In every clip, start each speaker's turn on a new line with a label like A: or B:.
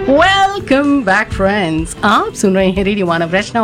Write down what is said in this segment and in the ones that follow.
A: Welcome back friends, आप सुन रहे हैं रेडियो मानव रचना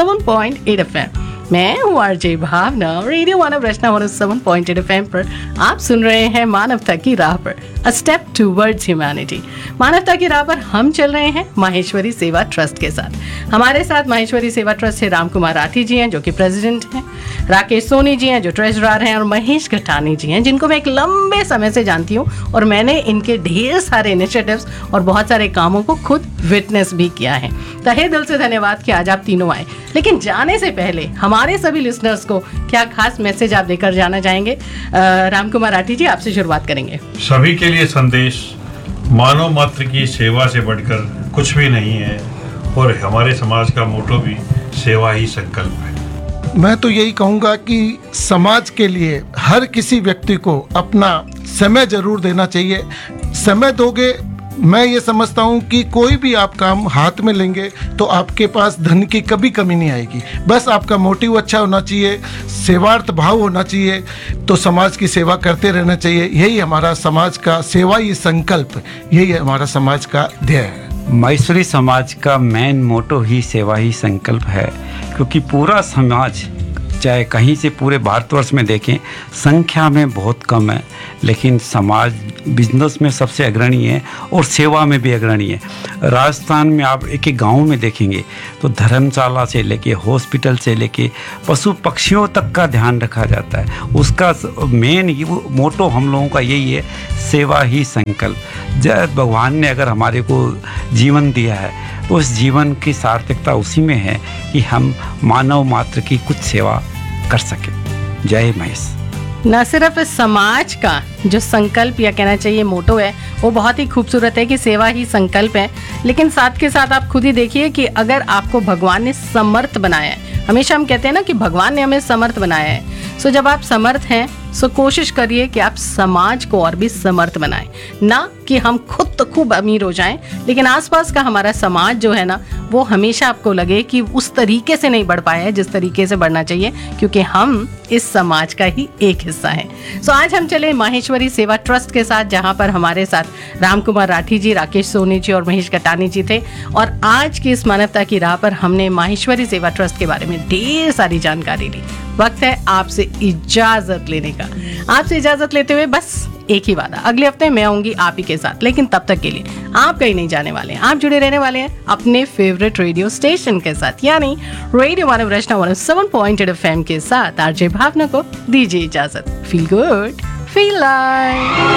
A: 107.8 FM। मैं हूँ आरजे भावना। रेडियो मानव रचना 107.8 FM पर आप सुन रहे हैं मानवता की राह पर, अ स्टेप टूवर्ड्स ह्यूमैनिटी। मानवता की राह पर हम चल रहे हैं माहेश्वरी सेवा ट्रस्ट के साथ। हमारे साथ माहेश्वरी सेवा ट्रस्ट से राम कुमार राठी जी हैं, जो कि प्रेसिडेंट हैं, राकेश सोनी जी हैं, जो ट्रेजरर हैं, और महेश घटानी जी हैं, जिनको मैं एक लंबे समय से जानती हूँ और मैंने इनके ढेर सारे इनिशिएटिव्स और बहुत सारे कामों को खुद विटनेस भी किया है। तहे दिल से धन्यवाद कि आज आप तीनों आए। लेकिन जाने से पहले हमारे सभी लिसनर्स को क्या खास मैसेज आप देकर जाना चाहेंगे? राम कुमार राठी जी, आपसे शुरुआत करेंगे।
B: सभी के लिए संदेश, मानव मात्र की सेवा से बढ़कर कुछ भी नहीं है और हमारे समाज का मोटो भी सेवा ही संकल्प है।
C: मैं तो यही कहूँगा कि समाज के लिए हर किसी व्यक्ति को अपना समय जरूर देना चाहिए। समय दोगे, मैं ये समझता हूँ कि कोई भी आप काम हाथ में लेंगे तो आपके पास धन की कभी कमी नहीं आएगी। बस आपका मोटिव अच्छा होना चाहिए, सेवार्थ भाव होना चाहिए, तो समाज की सेवा करते रहना चाहिए। यही हमारा समाज का सेवा ही संकल्प, यही हमारा समाज का ध्येय है।
D: माहेश्वरी समाज का मेन मोटो ही सेवा ही संकल्प है, क्योंकि पूरा समाज चाहे कहीं से पूरे भारतवर्ष में देखें संख्या में बहुत कम है, लेकिन समाज बिजनेस में सबसे अग्रणी है और सेवा में भी अग्रणी है। राजस्थान में आप एक एक गाँव में देखेंगे तो धर्मशाला से लेके हॉस्पिटल से लेके पशु पक्षियों तक का ध्यान रखा जाता है। उसका मेन मोटो हम लोगों का यही है, सेवा ही संकल्प। जब भगवान ने अगर हमारे को जीवन दिया है तो उस जीवन की सार्थकता उसी में है कि हम मानव मात्र की कुछ सेवा कर सकें। जय महेश।
A: न सिर्फ समाज का जो संकल्प या कहना चाहिए मोटो है वो बहुत ही खूबसूरत है कि सेवा ही संकल्प है, लेकिन साथ के साथ आप खुद ही देखिए कि अगर आपको भगवान ने समर्थ बनाया है, हमेशा हम कहते हैं ना कि भगवान ने हमें समर्थ बनाया है, सो जब आप समर्थ हैं सो कोशिश करिए कि आप समाज को और भी समर्थ बनाएं। ना कि हम खुद तो खूब अमीर हो जाएं, लेकिन आसपास का हमारा समाज जो है ना वो हमेशा आपको लगे कि उस तरीके से नहीं बढ़ पाया है जिस तरीके से बढ़ना चाहिए, क्योंकि हम इस समाज का ही एक हिस्सा हैं। सो आज हम चले माहेश्वरी सेवा ट्रस्ट के साथ, जहां पर हमारे साथ राम कुमार राठी जी, राकेश सोनी जी और महेश घटानी जी थे। और आज की इस मानवता की राह पर हमने माहेश्वरी सेवा ट्रस्ट के बारे में ढेर सारी जानकारी ली। वक्त है आपसे इजाजत लेने का। आपसे इजाजत लेते हुए बस एक ही वादा, अगले हफ्ते मैं आऊंगी आप ही के साथ, लेकिन तब तक के लिए आप कहीं नहीं जाने वाले हैं। आप जुड़े रहने वाले हैं अपने फेवरेट रेडियो स्टेशन के साथ, यानी रेडियो मानव रचना 107.8 FM के साथ। आरजे भावना को दीजिए इजाजत। Feel good, feel like.